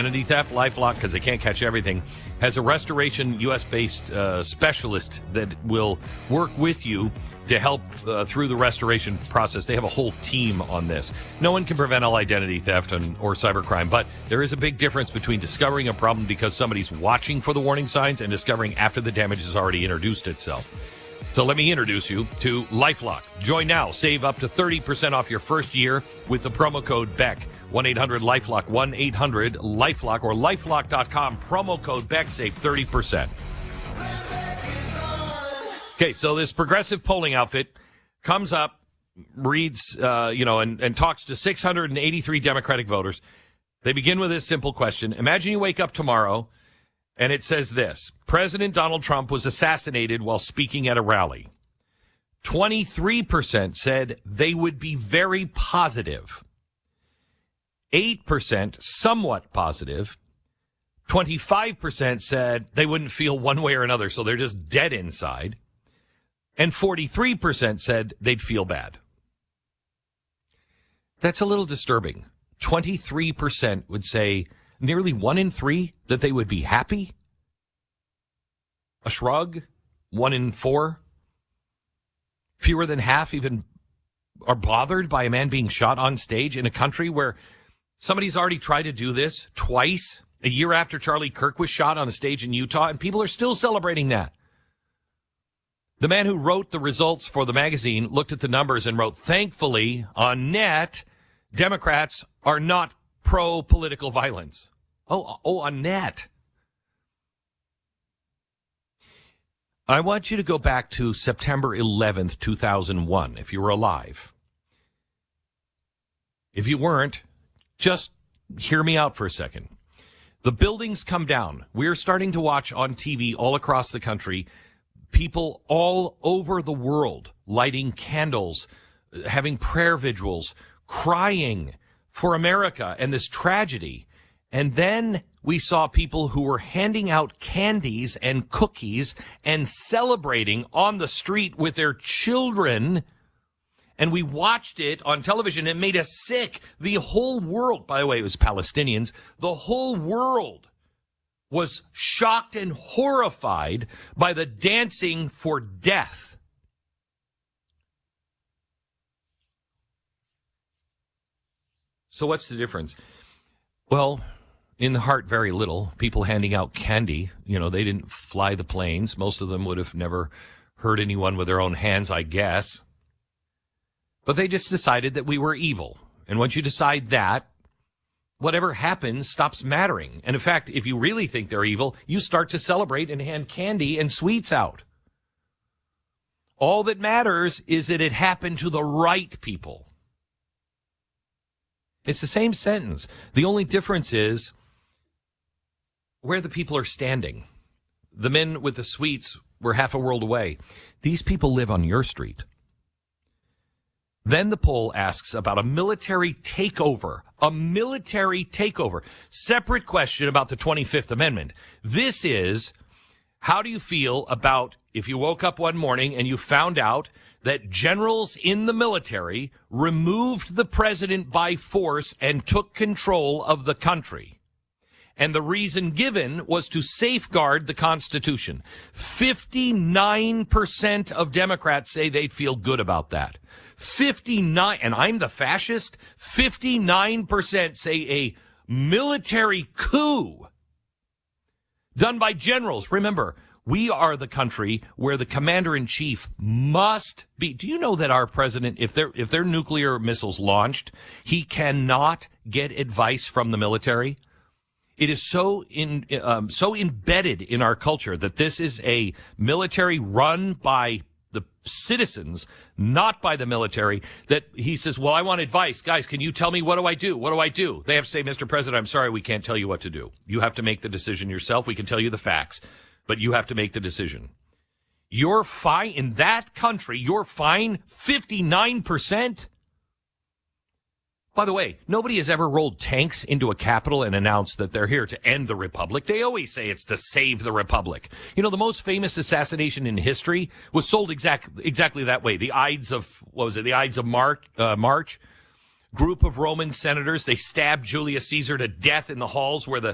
identity theft, LifeLock, because they can't catch everything, has a restoration U.S.-based specialist that will work with you to help through the restoration process. They have a whole team on this. No one can prevent all identity theft or cybercrime, but there is a big difference between discovering a problem because somebody's watching for the warning signs and discovering after the damage has already introduced itself. So let me introduce you to LifeLock. Join now. Save up to 30% off your first year with the promo code BECK. 1-800-LifeLock, 1-800-LifeLock, or LifeLock.com. Promo code BECK. Save 30%. Okay, so this progressive polling outfit comes up, reads, and talks to 683 Democratic voters. They begin with this simple question. Imagine you wake up tomorrow and it says this: President Donald Trump was assassinated while speaking at a rally. 23% said they would be very positive. 8% somewhat positive. 25% said they wouldn't feel one way or another, so they're just dead inside. And 43% said they'd feel bad. That's a little disturbing. 23% would say nearly 1 in 3 that they would be happy. A shrug. 1 in 4. Fewer than half even are bothered by a man being shot on stage in a country where somebody's already tried to do this twice, a year after Charlie Kirk was shot on a stage in Utah, and people are still celebrating that. The man who wrote the results for the magazine looked at the numbers and wrote, thankfully, on net, Democrats are not pro-political violence. Oh, on net. I want you to go back to September 11th, 2001, if you were alive. If you weren't, just hear me out for a second. The buildings come down. We're starting to watch on TV all across the country people all over the world lighting candles, having prayer vigils, crying for America and this tragedy. And then we saw people who were handing out candies and cookies and celebrating on the street with their children. And we watched it on television. It made us sick. The whole world, by the way, it was Palestinians. The whole world was shocked and horrified by the dancing for death. So what's the difference? Well, in the heart, very little. People handing out candy. They didn't fly the planes. Most of them would have never hurt anyone with their own hands, I guess. But they just decided that we were evil. And once you decide that, whatever happens stops mattering. And in fact, if you really think they're evil, you start to celebrate and hand candy and sweets out. All that matters is that it happened to the right people. It's the same sentence. The only difference is where the people are standing. The men with the sweets were half a world away. These people live on your street. Then the poll asks about a military takeover. A military takeover. Separate question about the 25th Amendment. This is, how do you feel about if you woke up one morning and you found out that generals in the military removed the president by force and took control of the country? And the reason given was to safeguard the Constitution. 59% of Democrats say they'd feel good about that. 59, and I'm the fascist, 59% say a military coup done by generals. Remember, we are the country where the commander-in-chief must be. Do you know that our president, if their nuclear missiles launched, he cannot get advice from the military? It is so embedded in our culture that this is a military run by the citizens, not by the military, that he says, well, I want advice. Guys, can you tell me what do I do? What do I do? They have to say, Mr. President, I'm sorry, we can't tell you what to do. You have to make the decision yourself. We can tell you the facts, but you have to make the decision. You're fine in that country. You're fine 59%. By the way, nobody has ever rolled tanks into a Capitol and announced that they're here to end the Republic. They always say it's to save the Republic. The most famous assassination in history was sold exactly that way. The Ides of, the Ides of March? Group of Roman senators, they stabbed Julius Caesar to death in the halls where the